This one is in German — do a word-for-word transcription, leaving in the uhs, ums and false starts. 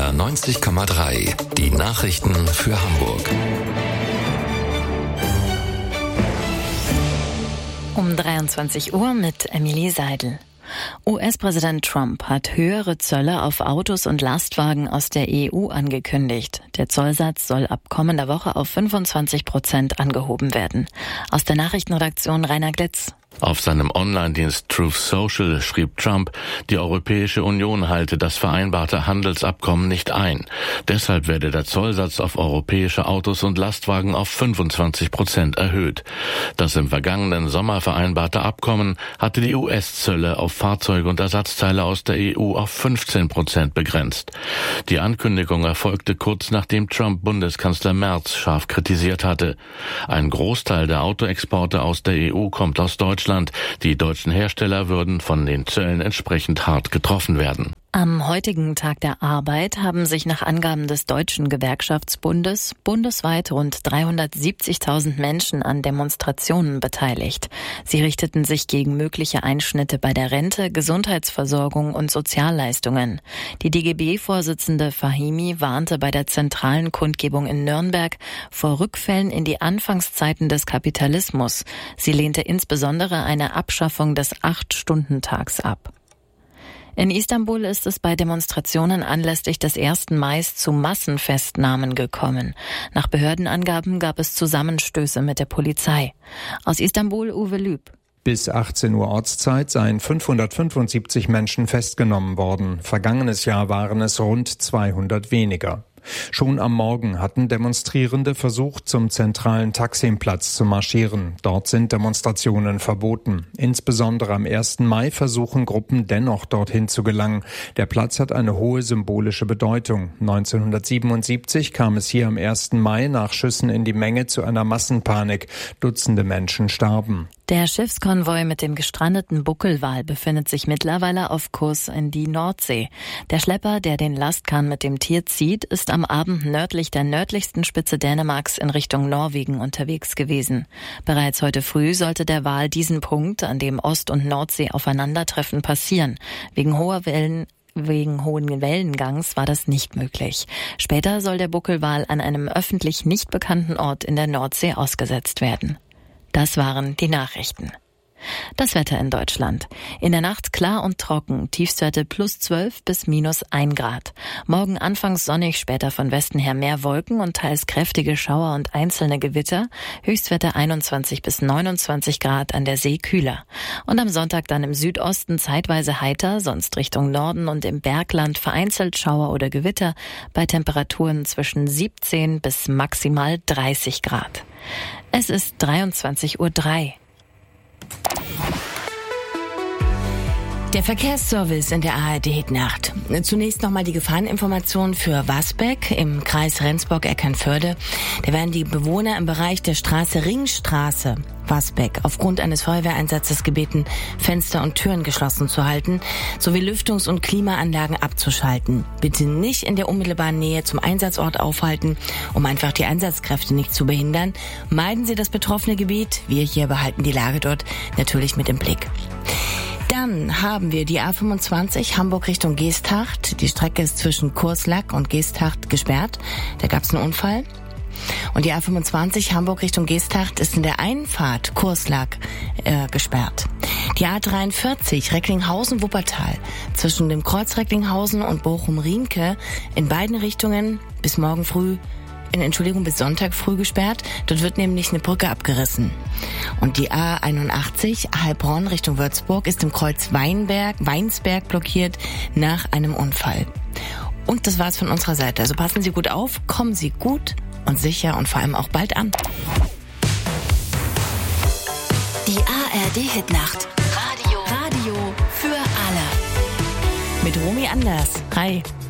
R neunzig Komma drei. Die Nachrichten für Hamburg. Um dreiundzwanzig Uhr mit Emilie Seidel. U S-Präsident Trump hat höhere Zölle auf Autos und Lastwagen aus der E U angekündigt. Der Zollsatz soll ab kommender Woche auf fünfundzwanzig Prozent angehoben werden. Aus der Nachrichtenredaktion Rainer Glitz. Auf seinem Online-Dienst Truth Social schrieb Trump, die Europäische Union halte das vereinbarte Handelsabkommen nicht ein. Deshalb werde der Zollsatz auf europäische Autos und Lastwagen auf fünfundzwanzig Prozent erhöht. Das im vergangenen Sommer vereinbarte Abkommen hatte die U S-Zölle auf Fahrzeuge und Ersatzteile aus der E U auf fünfzehn Prozent begrenzt. Die Ankündigung erfolgte kurz nachdem Trump Bundeskanzler Merz scharf kritisiert hatte. Ein Großteil der Autoexporte aus der E U kommt aus Deutschland. Die deutschen Hersteller würden von den Zöllen entsprechend hart getroffen werden. Am heutigen Tag der Arbeit haben sich nach Angaben des Deutschen Gewerkschaftsbundes bundesweit rund dreihundertsiebzigtausend Menschen an Demonstrationen beteiligt. Sie richteten sich gegen mögliche Einschnitte bei der Rente, Gesundheitsversorgung und Sozialleistungen. Die D G B-Vorsitzende Fahimi warnte bei der zentralen Kundgebung in Nürnberg vor Rückfällen in die Anfangszeiten des Kapitalismus. Sie lehnte insbesondere eine Abschaffung des Acht-Stunden-Tags ab. In Istanbul ist es bei Demonstrationen anlässlich des ersten Mai zu Massenfestnahmen gekommen. Nach Behördenangaben gab es Zusammenstöße mit der Polizei. Aus Istanbul Uwe Lüb. Bis achtzehn Uhr Ortszeit seien fünfhundertfünfundsiebzig Menschen festgenommen worden. Vergangenes Jahr waren es rund zweihundert weniger. Schon am Morgen hatten Demonstrierende versucht, zum zentralen Taksimplatz zu marschieren. Dort sind Demonstrationen verboten. Insbesondere am ersten Mai versuchen Gruppen dennoch dorthin zu gelangen. Der Platz hat eine hohe symbolische Bedeutung. neunzehnhundertsiebenundsiebzig kam es hier am ersten Mai nach Schüssen in die Menge zu einer Massenpanik. Dutzende Menschen starben. Der Schiffskonvoi mit dem gestrandeten Buckelwal befindet sich mittlerweile auf Kurs in die Nordsee. Der Schlepper, der den Lastkahn mit dem Tier zieht, ist am Abend nördlich der nördlichsten Spitze Dänemarks in Richtung Norwegen unterwegs gewesen. Bereits heute früh sollte der Wal diesen Punkt, an dem Ost- und Nordsee aufeinandertreffen, passieren. Wegen hoher Wellen Wegen hohen Wellengangs war das nicht möglich. Später soll der Buckelwal an einem öffentlich nicht bekannten Ort in der Nordsee ausgesetzt werden. Das waren die Nachrichten. Das Wetter in Deutschland. In der Nacht klar und trocken, Tiefstwerte plus zwölf bis minus ein Grad. Morgen anfangs sonnig, später von Westen her mehr Wolken und teils kräftige Schauer und einzelne Gewitter. Höchstwerte einundzwanzig bis neunundzwanzig Grad, an der See kühler. Und am Sonntag dann im Südosten zeitweise heiter, sonst Richtung Norden und im Bergland vereinzelt Schauer oder Gewitter bei Temperaturen zwischen siebzehn bis maximal dreißig Grad. Es ist dreiundzwanzig Uhr drei. Der Verkehrsservice in der A R D-Hitnacht. Zunächst nochmal die Gefahreninformation für Wasbeck im Kreis Rendsburg-Eckernförde. Da werden die Bewohner im Bereich der Straße Ringstraße Wasbeck aufgrund eines Feuerwehreinsatzes gebeten, Fenster und Türen geschlossen zu halten, sowie Lüftungs- und Klimaanlagen abzuschalten. Bitte nicht in der unmittelbaren Nähe zum Einsatzort aufhalten, um einfach die Einsatzkräfte nicht zu behindern. Meiden Sie das betroffene Gebiet. Wir hier behalten die Lage dort natürlich mit im Blick. Dann haben wir die A fünfundzwanzig Hamburg Richtung Geesthacht. Die Strecke ist zwischen Kurslack und Geesthacht gesperrt. Da gab es einen Unfall. Und die A fünfundzwanzig Hamburg Richtung Geesthacht ist in der Einfahrt Kurslack äh, gesperrt. Die A dreiundvierzig Recklinghausen-Wuppertal zwischen dem Kreuz Recklinghausen und Bochum-Rienke in beiden Richtungen bis morgen früh In Entschuldigung, bis Sonntag früh gesperrt. Dort wird nämlich eine Brücke abgerissen. Und die A einundachtzig Heilbronn Richtung Würzburg ist im Kreuz Weinberg, Weinsberg blockiert nach einem Unfall. Und das war's von unserer Seite. Also passen Sie gut auf, kommen Sie gut und sicher und vor allem auch bald an. Die A R D-Hitnacht. Radio. Radio für alle. Mit Romy Anders. Hi.